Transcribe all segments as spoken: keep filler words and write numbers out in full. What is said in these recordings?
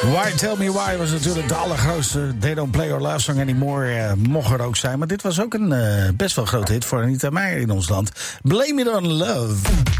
Why Tell Me Why was natuurlijk de allergrootste They Don't Play Our Love Song Anymore. Uh, mocht er ook zijn, maar dit was ook een uh, best wel grote hit voor Anita Meijer in ons land. Blame It On Love.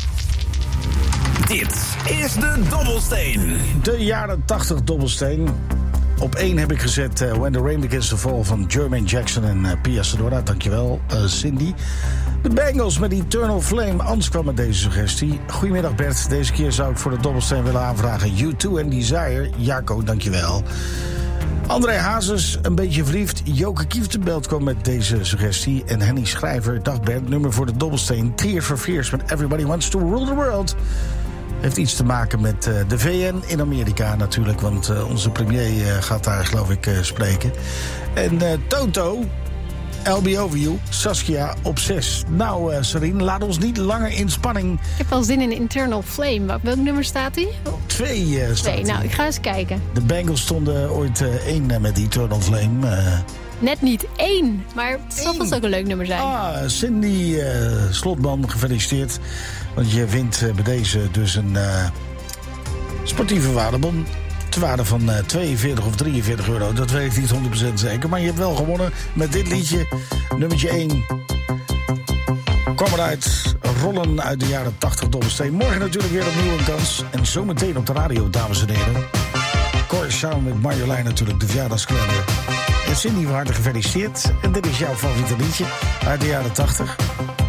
Dit is de Dobbelsteen. De jaren tachtig Dobbelsteen. Op één heb ik gezet uh, When the Rain Begins to Fall van Jermaine Jackson en uh, Pia Sedora. Dankjewel, uh, Cindy. De Bangles met Eternal Flame. Ans kwam met deze suggestie. Goedemiddag Bert. Deze keer zou ik voor de Dobbelsteen willen aanvragen U twee en Desire. Jaco, dankjewel. André Hazes, een beetje verliefd. Joke Kieftenbelt kwam met deze suggestie. En Henny Schrijver, dag Bert, nummer voor de Dobbelsteen. Tears for Fears met Everybody Wants to Rule the World. Heeft iets te maken met uh, de V N in Amerika natuurlijk. Want uh, onze premier uh, gaat daar geloof ik uh, spreken. En uh, Toto, L B Over You, Saskia op zes. Nou uh, Sarine, laat ons niet langer in spanning. Ik heb wel zin in Internal Flame. Welk nummer staat die? Twee uh, staat Twee, nou die. ik ga eens kijken. De Bengals stonden ooit uh, één uh, met Eternal Flame. Uh, Net niet één, maar het zal vast ook een leuk nummer zijn. Ah, Cindy uh, Slotman, gefeliciteerd. Want je wint uh, bij deze dus een uh, sportieve waardebon. Ter waarde van uh, tweeënveertig of drieënveertig euro. Dat weet ik niet honderd procent zeker. Maar je hebt wel gewonnen met dit liedje. Nummertje één. Kwam eruit. Rollen uit de jaren tachtig Dobbelsteen. Morgen natuurlijk weer opnieuw een kans. En zometeen op de radio, dames en heren. Cor samen met Marjolein natuurlijk de verjaardagskalender. En Cindy, van harte gefeliciteerd. En dit is jouw favoriete liedje uit de jaren tachtig.